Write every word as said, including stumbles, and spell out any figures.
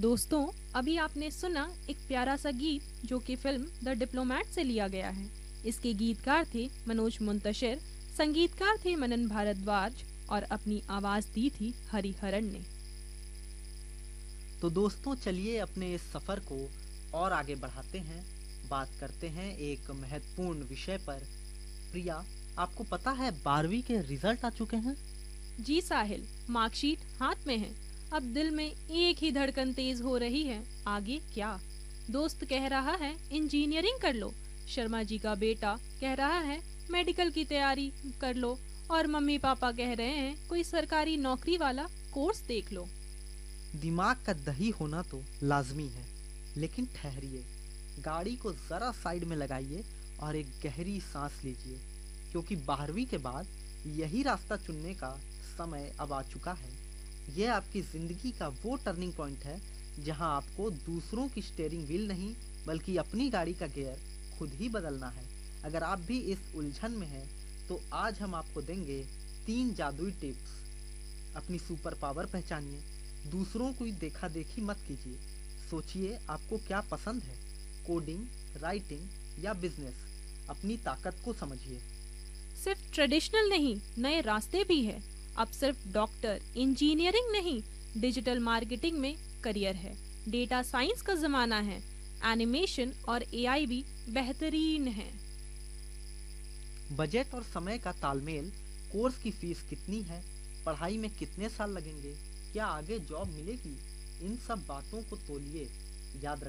दोस्तों, अभी आपने सुना एक प्यारा सा गीत जो कि फिल्म द डिप्लोमैट से लिया गया है। इसके गीतकार थे मनोज मुंतशिर, संगीतकार थे मनन भारद्वाज और अपनी आवाज दी थी हरिहरन ने। तो दोस्तों चलिए अपने इस सफर को और आगे बढ़ाते हैं। बात करते हैं एक महत्वपूर्ण विषय पर। प्रिया, आपको पता है बारहवीं के रिजल्ट आ चुके हैं? जी साहिल, मार्कशीट हाथ में है। अब दिल में एक ही धड़कन तेज हो रही है, आगे क्या। दोस्त कह रहा है इंजीनियरिंग कर लो, शर्मा जी का बेटा कह रहा है मेडिकल की तैयारी कर लो, और मम्मी पापा कह रहे हैं कोई सरकारी नौकरी वाला कोर्स देख लो। दिमाग का दही होना तो लाजमी है, लेकिन ठहरिए, गाड़ी को जरा साइड में लगाइए और एक गहरी सांस लीजिए, क्योंकि बारहवीं के बाद यही रास्ता चुनने का समय अब आ चुका है। यह आपकी जिंदगी का वो टर्निंग पॉइंट है जहां आपको दूसरों की स्टीयरिंग व्हील नहीं बल्कि अपनी गाड़ी का गियर खुद ही बदलना है। अगर आप भी इस उलझन में हैं तो आज हम आपको देंगे तीन जादुई टिप्स। अपनी सुपर पावर पहचानिए, दूसरों को देखा देखी मत कीजिए, सोचिए आपको क्या पसंद है, कोडिंग, राइटिंग या बिजनेस। अपनी ताकत को समझिए। सिर्फ ट्रेडिशनल नहीं, नए रास्ते भी है। अब सिर्फ डॉक्टर, इंजीनियरिंग नहीं, डिजिटल मार्केटिंग में करियर है। डेटा साइंस का जमाना है, एनिमेशन और एआई भी बेहतरीन है। बजट और समय का तालमेल, कोर्स की फीस कितनी है, पढ़ाई में कितने साल लगेंगे, क्या आगे जॉब मिलेगी, इन सब बातों को तोलिए। याद